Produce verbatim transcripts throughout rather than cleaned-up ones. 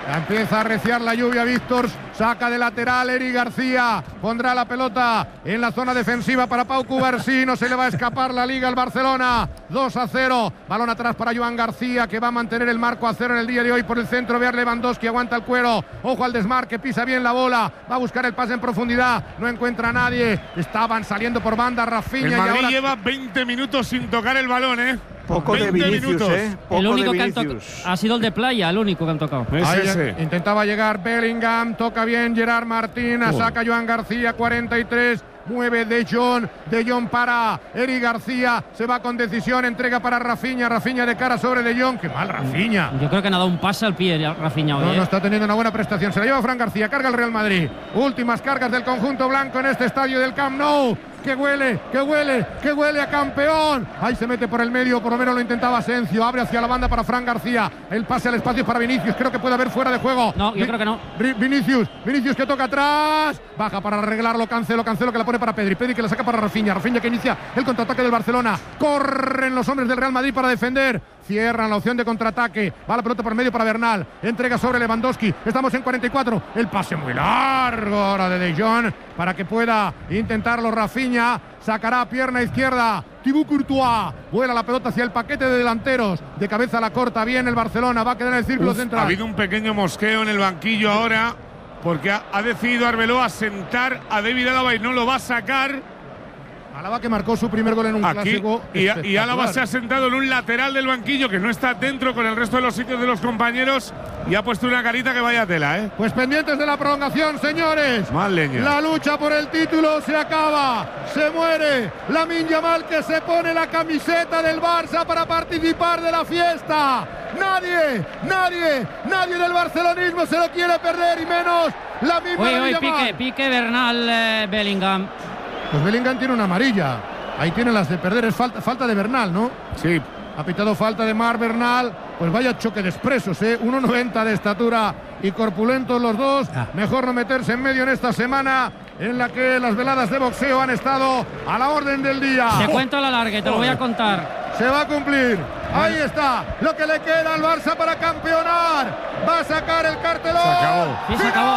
Empieza a arreciar la lluvia, Víctor. Saca de lateral Eric García. Pondrá la pelota en la zona defensiva para Pau Cubarsí. No se le va a escapar la Liga al Barcelona. dos a cero. Balón atrás para Joan García, que va a mantener el marco a cero en el día de hoy por el centro. Ver Lewandowski, aguanta el cuero. Ojo al desmarque, pisa bien la bola. Va a buscar el pase en profundidad. No encuentra a nadie. Estaban saliendo por banda Rafinha. El Madrid y ahora lleva veinte minutos sin tocar el balón, ¿eh? Poco de Vinicius, minutos. ¿eh? Poco el único de que han tocado ha sido el de Playa, el único que han tocado. Es Ahí ese. intentaba llegar Bellingham, toca bien Gerard Martín, Oh. saca Joan García, cuarenta y tres, mueve De Jong, De Jong para Eric García, se va con decisión, entrega para Rafinha, Rafinha de cara sobre De Jong, qué mal Rafinha. Yo creo que han dado un pase al pie Rafinha hoy. No, ¿eh? no está teniendo una buena prestación, se la lleva Fran García, carga el Real Madrid. Últimas cargas del conjunto blanco en este estadio del Camp Nou. Que huele, que huele, que huele a campeón. Ahí se mete por el medio, por lo menos lo intentaba Asensio. Abre hacia la banda para Fran García. El pase al espacio para Vinicius. Creo que puede haber fuera de juego. No, yo Vi- creo que no. Ri- Vinicius, Vinicius que toca atrás. Baja para arreglarlo, Cancelo, Cancelo que la pone para Pedri. Pedri que la saca para Rafinha. Rafinha que inicia el contraataque del Barcelona. Corren los hombres del Real Madrid para defender. Cierran la opción de contraataque. Va la pelota por medio para Bernal. Entrega sobre Lewandowski. Estamos en cuarenta y cuatro. El pase muy largo ahora de De Jong para que pueda intentarlo Rafinha. Sacará pierna izquierda. Thibaut Courtois. Vuela la pelota hacia el paquete de delanteros. De cabeza la corta bien el Barcelona. Va a quedar en el círculo Uf, central. ha habido un pequeño mosqueo en el banquillo ahora, porque ha, ha decidido Arbeloa sentar a David Álava y no lo va a sacar. Álava que marcó su primer gol en un Aquí, clásico. y, y Álava espectacular. se ha sentado en un lateral del banquillo que no está dentro con el resto de los sitios de los compañeros y ha puesto una carita que vaya tela, ¿eh? Pues pendientes de la prolongación, señores. Más leña. La lucha por el título se acaba. Se muere Lamine Yamal, que se pone la camiseta del Barça para participar de la fiesta. Nadie, nadie, nadie del barcelonismo se lo quiere perder, y menos Lamine Uy, uy, Yamal. pique, pique Bernal, eh, Bellingham. Pues Bellingham tiene una amarilla. Ahí tiene las de perder. Es falta, falta de Bernal, ¿no? Sí. Ha pitado falta de Mar Bernal. Pues vaya choque de expresos, ¿eh? uno noventa de estatura y corpulentos los dos. Ah. Mejor no meterse en medio en esta semana en la que las veladas de boxeo han estado a la orden del día. Te cuento a la larga, te lo voy a contar. Se va a cumplir. Ahí está lo que le queda al Barça para campeonar. Va a sacar el cartelón. Se acabó. Sí, se acabó.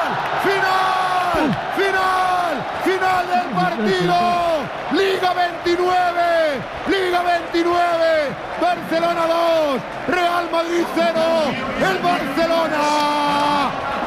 ¡Final! ¡Final! ¡Final del partido! Liga veintinueve. Liga veintinueve. Barcelona dos. Real Madrid cero. El Barcelona